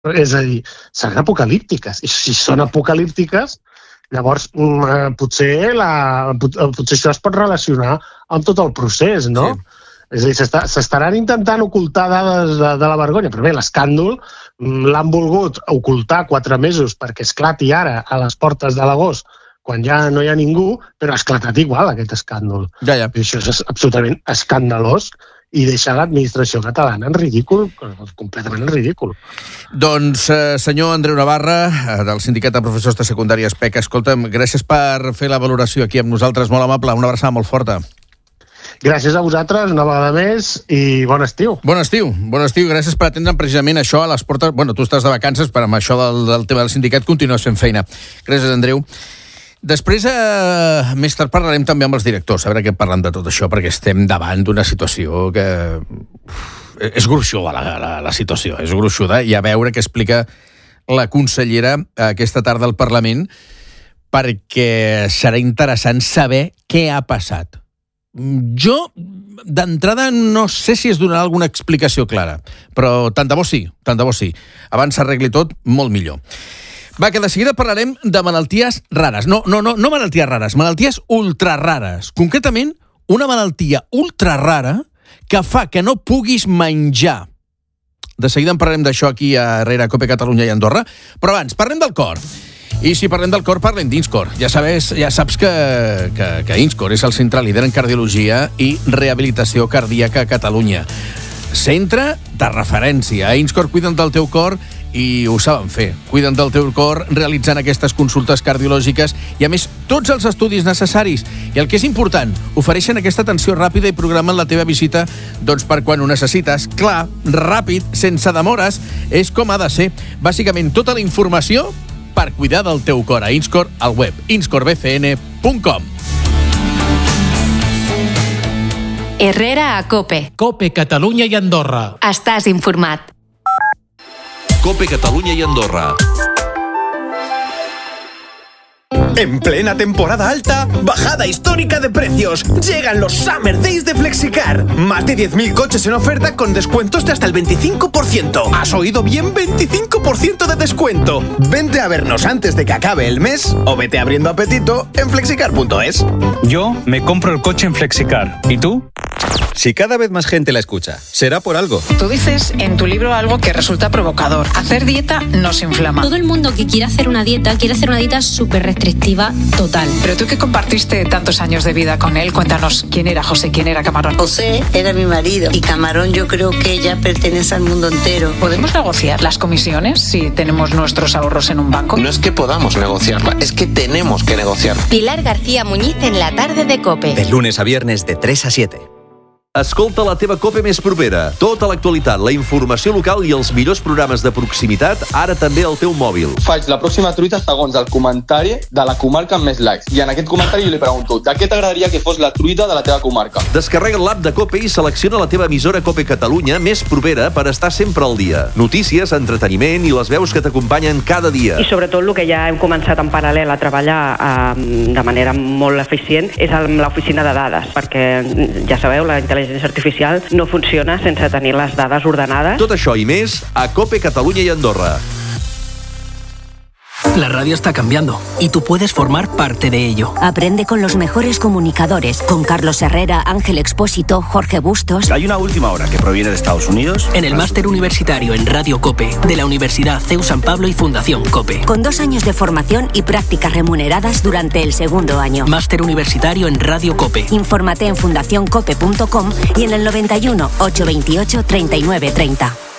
És a dir, seran apocalíptiques. I si són apocalíptiques, llavors potser això es pot relacionar amb tot el procés, no? Sí. És a dir, s'estaran intentant ocultar dades de la vergonya, però bé, l'escàndol l'han volgut ocultar 4 mesos perquè esclati ara a les portes de l'agost, quan ja no hi ha ningú, però ha esclatat igual aquest escàndol. Ja. I això és absolutament escandalós i deixar l'administració catalana en ridícul, completament en ridícul. Doncs, senyor Andreu Navarra, del Sindicat de Professors de Secundària ESPEC, escolta'm, gràcies per fer la valoració aquí amb nosaltres, molt amable, una abraçada molt forta. Gràcies a vosaltres, una vegada més, i bon estiu. Bon estiu, gràcies per atendre precisament això a les portes. Bueno, tu estàs de vacances, però amb això del tema del sindicat continues fent feina. Gràcies, Andreu. Després, més tard, parlarem també amb els directors, a veure què parlen de tot això, perquè estem davant d'una situació que és gruixuda, la situació, és gruixuda, i a veure què explica la consellera aquesta tarda al Parlament, perquè serà interessant saber què ha passat. Jo, d'entrada, no sé si es donarà alguna explicació clara, però tant de bo sí. Abans s'arregli tot, molt millor. Va, que de seguida parlarem de malalties rares. No malalties rares, malalties ultrarares. Concretament, una malaltia ultrarara que fa que no puguis menjar. De seguida en parlarem d'això aquí a Herrera, Cope, Catalunya i Andorra. Però abans, parlem del cor. I si parlem del cor, parlem d'Inskor. Ja saps que Inskor és el centre líder en cardiologia i rehabilitació cardíaca a Catalunya. Centre de referència. A Inskor cuiden del teu cor i ho saben fer. Cuiden del teu cor realitzant aquestes consultes cardiològiques i, a més, tots els estudis necessaris. I el que és important, ofereixen aquesta atenció ràpida i programen la teva visita per quan ho necessites. Clar, ràpid, sense demores, és com ha de ser. Bàsicament, tota la informació per cuidar del teu cor a Inskor al web inskorbcn.com. Herrera a Cope. Cope, Catalunya i Andorra. Estàs informat. Cope, Catalunya y Andorra. En plena temporada alta, bajada histórica de precios. Llegan los Summer Days de Flexicar. Más de 10.000 coches en oferta con descuentos de hasta el 25%. ¿Has oído bien? 25% de descuento. Vente a vernos antes de que acabe el mes o vete abriendo apetito en flexicar.es. Yo me compro el coche en Flexicar. ¿Y tú? Si cada vez más gente la escucha, será por algo. Tú dices en tu libro algo que resulta provocador. Hacer dieta nos inflama. Todo el mundo que quiere hacer una dieta súper restrictiva total. Pero tú que compartiste tantos años de vida con él, cuéntanos quién era José, quién era Camarón. José era mi marido y Camarón yo creo que ya pertenece al mundo entero. ¿Podemos negociar las comisiones si tenemos nuestros ahorros en un banco? No es que podamos negociarla, es que tenemos que negociarla. Pilar García Muñiz en la tarde de Cope. De lunes a viernes de 3 a 7. Escolta la teva Cope més propera. Tota l'actualitat, la informació local i els millors programes de proximitat, ara també al teu mòbil. Faig la pròxima truita segons el comentari de la comarca amb més likes. I en aquest comentari jo li pregunto, de què t'agradaria que fos la truita de la teva comarca? Descarrega l'app de Cope i selecciona la teva emissora Cope Catalunya més propera per estar sempre al dia. Notícies, entreteniment i les veus que t'acompanyen cada dia. I sobretot el que ja hem començat en paral·lel a treballar de manera molt eficient és amb l'oficina de dades, perquè ja sabeu, la intel·ligència artificial no funciona sense tenir les dades ordenades. Tot això i més a Cope, Catalunya i Andorra. La radio está cambiando y tú puedes formar parte de ello. Aprende con los mejores comunicadores, con Carlos Herrera, Ángel Expósito, Jorge Bustos. Hay una última hora que proviene de Estados Unidos. En el máster universitario en Radio Cope de la Universidad CEU San Pablo y Fundación Cope. Con 2 años de formación y prácticas remuneradas durante el segundo año. Máster universitario en Radio Cope. Infórmate en fundacioncope.com y en el 91 828 39 30.